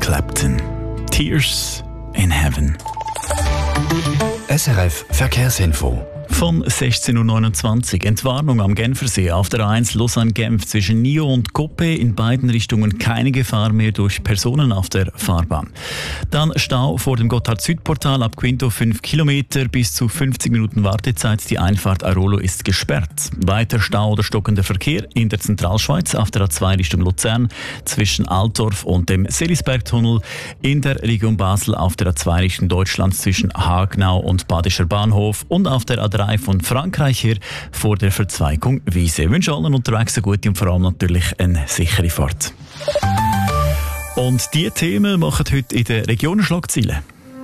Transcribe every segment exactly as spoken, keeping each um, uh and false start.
Clapton. Tears in Heaven. S R F Verkehrsinfo. Von sechzehn Uhr neunundzwanzig. Entwarnung am Genfersee auf der A eins Lausanne-Genf zwischen Nio und Coppet. In beiden Richtungen keine Gefahr mehr durch Personen auf der Fahrbahn. Dann Stau vor dem Gotthard-Südportal ab Quinto fünf Kilometer bis zu fünfzig Minuten Wartezeit. Die Einfahrt Airolo ist gesperrt. Weiter Stau oder stockender Verkehr in der Zentralschweiz auf der A zwei Richtung Luzern zwischen Altdorf und dem Selisbergtunnel. In der Region Basel auf der A zwei Richtung Deutschland zwischen Hagenau und Badischer Bahnhof und auf der A drei von Frankreich her vor der Verzweigung Wiese. Ich wünsche allen unterwegs eine gute und vor allem natürlich eine sichere Fahrt. Und diese Themen machen heute in den Regionen Schlagzeilen.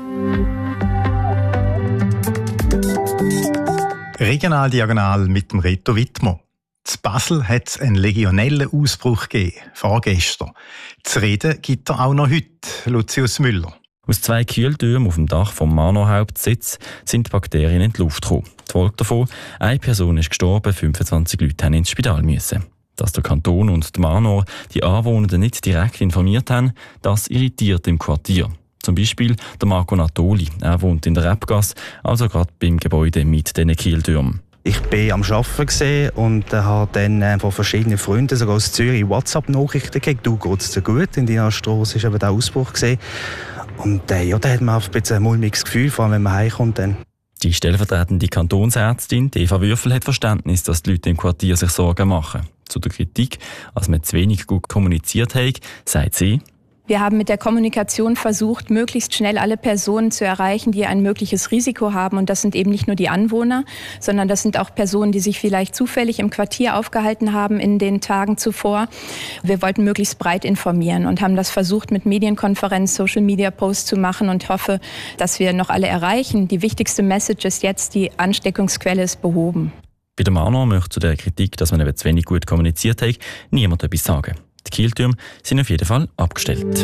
Regional Diagonal mit dem Reto Wittmer. In Basel hat es einen Legionellenausbruch gegeben, vorgestern. Zu reden gibt er auch noch heute, Lucius Müller. Aus zwei Kühltürmen auf dem Dach vom Manor-Hauptsitz sind die Bakterien in die Luft gekommen. Die Folge davon: eine Person ist gestorben, fünfundzwanzig Leute mussten ins Spital müssen. Dass der Kanton und die Manor die Anwohner nicht direkt informiert haben, das irritiert im Quartier. Zum Beispiel der Marco Natoli. Er wohnt in der Rebgasse, also gerade beim Gebäude mit diesen Kieltürmen. Ich war am Arbeiten und habe dann von verschiedenen Freunden, sogar aus Zürich, WhatsApp-Nachrichten gekriegt. «Du, geht's dir gut?» In deiner Strasse war eben der Ausbruch. Und äh, ja, da hat man ein bisschen ein mulmiges Gefühl, vor allem wenn man heimkommt. Dann. Die stellvertretende Kantonsärztin Eva Würfel hat Verständnis, dass die Leute im Quartier sich Sorgen machen. Zu der Kritik, als man zu wenig gut kommuniziert hat, sagt sie: Wir haben mit der Kommunikation versucht, möglichst schnell alle Personen zu erreichen, die ein mögliches Risiko haben. Und das sind eben nicht nur die Anwohner, sondern das sind auch Personen, die sich vielleicht zufällig im Quartier aufgehalten haben in den Tagen zuvor. Wir wollten möglichst breit informieren und haben das versucht, mit Medienkonferenz, Social-Media-Posts zu machen und hoffe, dass wir noch alle erreichen. Die wichtigste Message ist jetzt, die Ansteckungsquelle ist behoben. Bei der Manor möchte zu der Kritik, dass man eben zu wenig gut kommuniziert hat, niemand etwas sagen. Die Kieltürme sind auf jeden Fall abgestellt.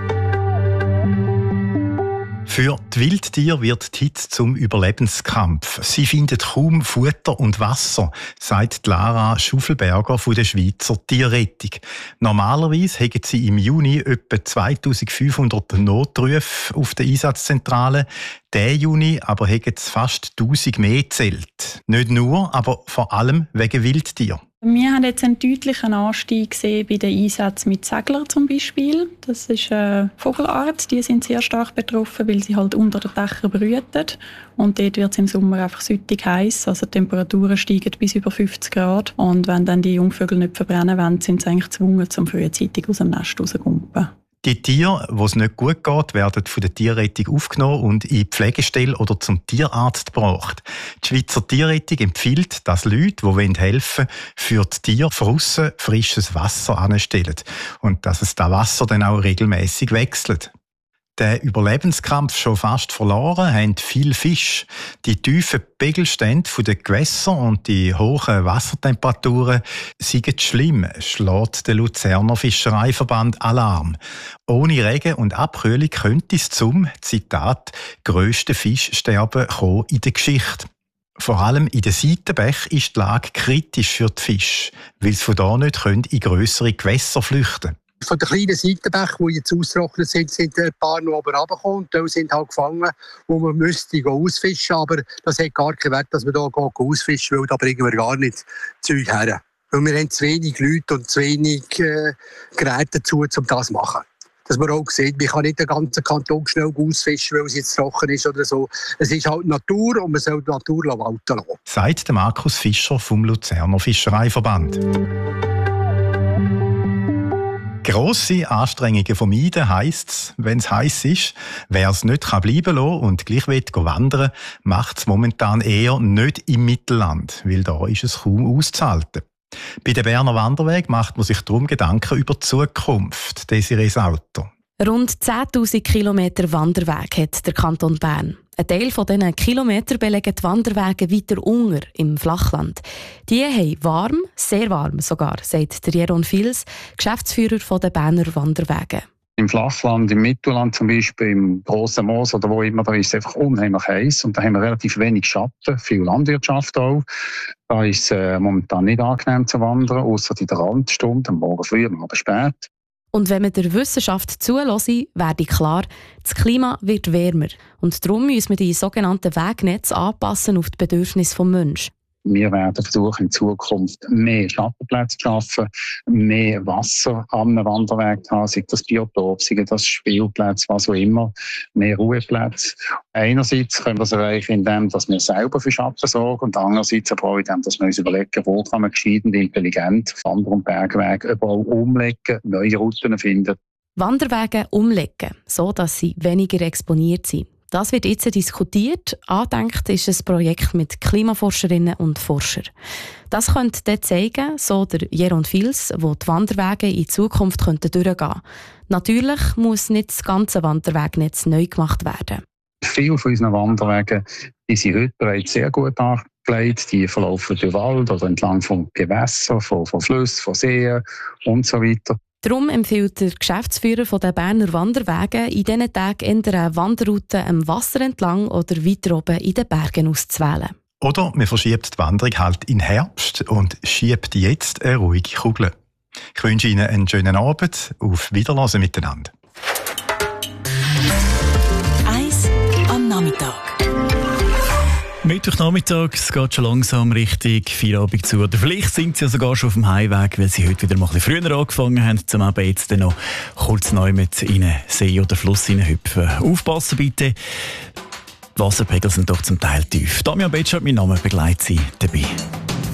Für die Wildtiere wird die Hitze zum Überlebenskampf. Sie finden kaum Futter und Wasser, sagt Lara Schuffelberger von der Schweizer Tierrettung. Normalerweise haben sie im Juni etwa zweitausendfünfhundert Notrufe auf der Einsatzzentrale. Diesen Juni aber haben sie fast tausend mehr gezählt. Nicht nur, aber vor allem wegen Wildtieren. Wir haben jetzt einen deutlichen Anstieg gesehen bei den Einsätzen mit Seglern zum Beispiel. Das ist eine Vogelart, die sind sehr stark betroffen, weil sie halt unter den Dächern brüten. Und dort wird es im Sommer einfach süttig heiß, also die Temperaturen steigen bis über fünfzig Grad. Und wenn dann die Jungvögel nicht verbrennen wollen, sind sie eigentlich gezwungen, zum frühzeitig aus dem Nest rauszukommen. Die Tiere, wo es nicht gut geht, werden von der Tierrettung aufgenommen und in die Pflegestelle oder zum Tierarzt gebracht. Die Schweizer Tierrettung empfiehlt, dass Leute, die helfen wollen, für die Tiere draussen frisches Wasser anstellen und dass es das Wasser dann auch regelmäßig wechselt. Den Überlebenskampf schon fast verloren haben viele Fische. Die tiefen Pegelstände der Gewässer und die hohen Wassertemperaturen sind schlimm, schlägt der Luzerner Fischereiverband Alarm. Ohne Regen und Abkühlung könnte es zum, Zitat, grössten Fischsterben kommen in der Geschichte. Vor allem in den Seitenbächen ist die Lage kritisch für die Fische, weil sie von da nicht in grössere Gewässer flüchten können. Von den kleinen Seitenbächen, die jetzt ausgetrocknet sind, sind ein paar noch oben runtergekommen. Die sind halt gefangen, wo man müsste ausfischen. Aber das hat gar keinen Wert, dass wir hier ausfischen, weil da bringen wir gar nicht Zeug her. Weil wir haben zu wenig Leute und zu wenig äh, Geräte dazu, um das zu machen. Dass man auch sieht, man kann nicht den ganzen Kanton schnell ausfischen, weil es jetzt trocken ist oder so. Es ist halt Natur und man soll die Natur walten lassen. Sagt Markus Fischer vom Luzerner Fischereiverband. Grosse Anstrengungen vermeiden heisst es, wenn es heiß ist. Wer es nicht bleiben lassen und gleich wandern will, macht es momentan eher nicht im Mittelland, weil da ist es kaum auszuhalten. Bei den Berner Wanderwegen macht man sich darum Gedanken über die Zukunft. Desiree Sauter. Rund zehntausend Kilometer Wanderweg hat der Kanton Bern. Ein Teil von diesen Kilometern belegen die Wanderwege weiter unten im Flachland. Die haben warm, sehr warm sogar, sagt der Jeroen Fils, Geschäftsführer der Berner Wanderwege. Im Flachland, im Mittelland zum Beispiel, im Grossen Moos oder wo immer, da ist es einfach unheimlich heiß und da haben wir relativ wenig Schatten, viel Landwirtschaft auch. Da ist es äh, momentan nicht angenehm zu wandern, außer in der Randstunde, am Morgen früh, am Abend spät. Und wenn man der Wissenschaft zuhöre, werde klar, das Klima wird wärmer. Und darum müssen wir die sogenannten Wegnetze anpassen auf die Bedürfnisse des Menschen. Wir werden versuchen, in Zukunft mehr Schattenplätze zu schaffen, mehr Wasser am Wanderweg zu haben, sei das Biotop, sei das Spielplätze, was auch immer, mehr Ruheplätze. Einerseits können wir das erreichen, indem wir selber für Schatten sorgen und andererseits aber auch indem wir uns überlegen, wo kann man gescheit und intelligent Wander- und Bergwege überall umlegen, neue Routen finden. Wanderwege umlegen, so dass sie weniger exponiert sind. Das wird jetzt diskutiert. Angedenkt ist ein Projekt mit Klimaforscherinnen und Forschern. Das könnte dann zeigen, so der Jeroen Fils, wo die Wanderwege in Zukunft durchgehen könnten. Natürlich muss nicht das ganze Wanderwegnetz neu gemacht werden. Viele von unseren Wanderwegen die sind heute bereits sehr gut angelegt. Die verlaufen durch Wald oder entlang von Gewässern, von, von Flüssen, von Seen und so weiter. Darum empfiehlt der Geschäftsführer der Berner Wanderwege, in diesen Tagen eher eine Wanderroute am Wasser entlang oder weiter oben in den Bergen auszuwählen. Oder man verschiebt die Wanderung halt in Herbst und schiebt jetzt eine ruhige Kugel. Ich wünsche Ihnen einen schönen Abend. Auf Wiederhören miteinander. Eins am Nachmittag. Mittwochnachmittag, es geht schon langsam Richtung Feierabend zu. Oder vielleicht sind Sie ja sogar schon auf dem Heimweg, weil Sie heute wieder mal ein bisschen früher angefangen haben, zum eben jetzt dann noch kurz neu mit in einen See oder Fluss hineinhüpfen. Aufpassen bitte, die Wasserpegel sind doch zum Teil tief. Damian Betschart, mein Name, begleitet Sie dabei.